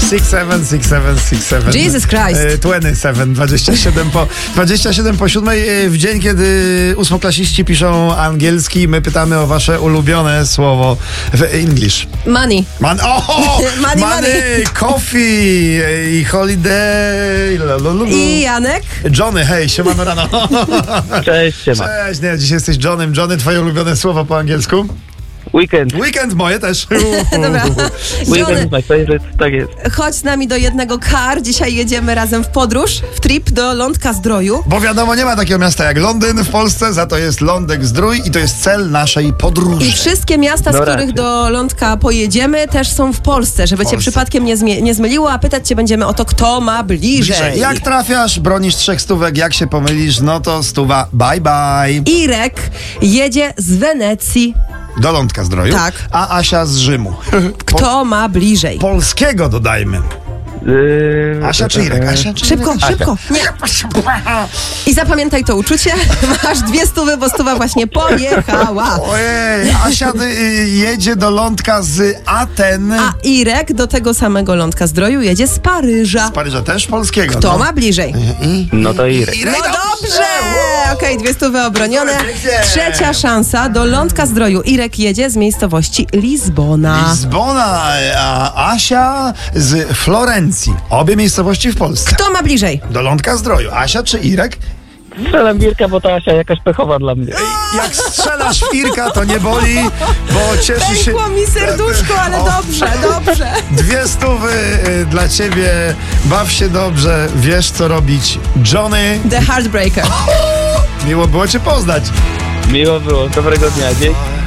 6767. Jesus Christ. 27 po 7 w dzień, kiedy ósmoklasiści piszą angielski, my pytamy o wasze ulubione słowo w English. Money. Money, coffee i holiday. I Janek? Johnny, hej, siemano rano. Cześć, siema. Cześć, nie, dzisiaj jesteś Johnem. Johnny, twoje ulubione słowo po angielsku? Weekend, moje też. Dobra. Weekend Johnny, is my favorite, tak jest. chodź z nami do jednego car. Dzisiaj jedziemy razem w podróż, w trip do Lądka-Zdroju. Bo wiadomo, nie ma takiego miasta jak Londyn w Polsce, za to jest Lądek-Zdrój i to jest cel naszej podróży. I wszystkie miasta, z No których raczej. do Lądka pojedziemy, też są w Polsce, żeby cię przypadkiem nie zmyliło, a pytać cię będziemy o to, kto ma bliżej. Jak trafiasz, bronisz 3 stówek, jak się pomylisz, no to 100, bye bye. Irek jedzie z Wenecji. Do Lądka-Zdroju. Tak. A Asia z Rzymu. Kto ma bliżej? Polskiego dodajmy. Asia czy Irek? Asia czy Szybko, Irek? szybko. Nie. I zapamiętaj to uczucie. Masz 2 stówy, bo 100 właśnie pojechała. Ojej, Asia jedzie do Lądka z Aten. A Irek do tego samego Lądka-Zdroju jedzie z Paryża. Z Paryża też polskiego. Kto no. ma bliżej? No to Irek. Irek, No dobrze! Okej, 2 stówy obronione. Pięknie. Trzecia szansa do Lądka-Zdroju. Irek jedzie z miejscowości Lizbona. Lizbona, a Asia z Florencji. Obie miejscowości w Polsce. Kto ma bliżej? Do Lądka-Zdroju. Asia czy Irek? Strzelam Irka, bo ta Asia jakaś pechowa dla mnie. Jak strzelasz w Irka, to nie boli, bo cieszy się... Pękło mi serduszko, ale dobrze. 2 stówy dla ciebie. Baw się dobrze, wiesz co robić. Johnny, The Heartbreaker. miło było cię poznać. Miło było, dobrego dnia, dzięki.